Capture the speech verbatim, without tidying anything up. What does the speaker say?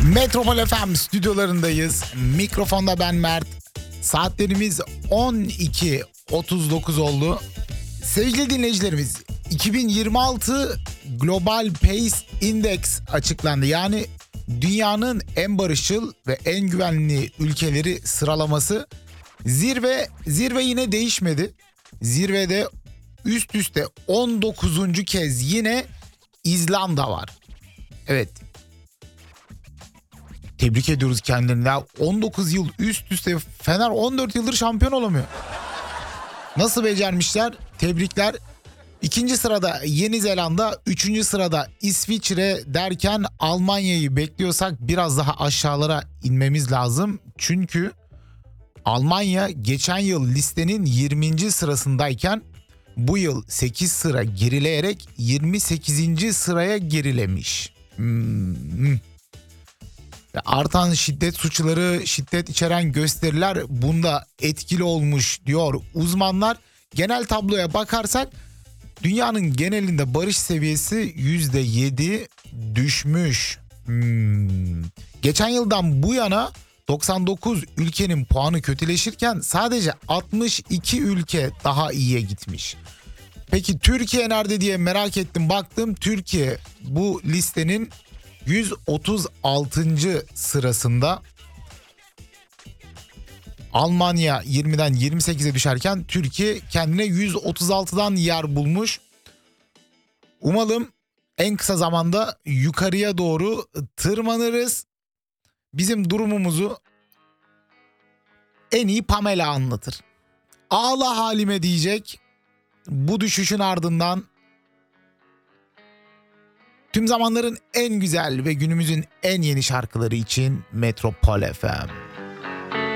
Metropol F M stüdyolarındayız. Mikrofonda ben Mert. Saatlerimiz on iki otuz dokuz oldu. Sevgili dinleyicilerimiz, iki bin yirmi altı Global Pace Index açıklandı. Yani dünyanın en barışçıl ve en güvenli ülkeleri sıralaması. Zirve zirve yine değişmedi. Zirvede üst üste on dokuzuncu kez yine İzlanda var. Evet. Tebrik ediyoruz kendilerini. on dokuz yıl üst üste, Fener on dört yıldır şampiyon olamıyor. Nasıl becermişler? Tebrikler. İkinci sırada Yeni Zelanda, üçüncü sırada İsviçre derken Almanya'yı bekliyorsak biraz daha aşağılara inmemiz lazım. Çünkü Almanya geçen yıl listenin yirminci sırasındayken bu yıl sekiz sıra gerileyerek yirmi sekizinci sıraya gerilemiş. Hmm. Artan şiddet suçları, şiddet içeren gösteriler bunda etkili olmuş diyor uzmanlar. Genel tabloya bakarsak dünyanın genelinde barış seviyesi yüzde yedi düşmüş. Hmm. Geçen yıldan bu yana doksan dokuz ülkenin puanı kötüleşirken sadece altmış iki ülke daha iyiye gitmiş. Peki Türkiye nerede diye merak ettim, baktım. Türkiye bu listenin yüz otuz altıncı sırasında. Almanya yirmiden yirmi sekize düşerken Türkiye kendine yüz otuz altıdan yer bulmuş. Umalım en kısa zamanda yukarıya doğru tırmanırız. Bizim durumumuzu en iyi Pamela anlatır. Ağla halime diyecek. Bu düşüşün ardından tüm zamanların en güzel ve günümüzün en yeni şarkıları için Metropol F M.